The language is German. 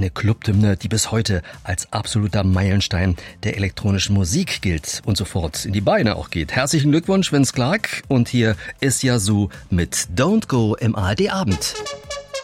eine Clubhymne, die bis heute als absoluter Meilenstein der elektronischen Musik gilt und sofort in die Beine auch geht. Herzlichen Glückwunsch, Vince Clarke. Und hier ist Yazoo mit Don't Go im ARD Abend.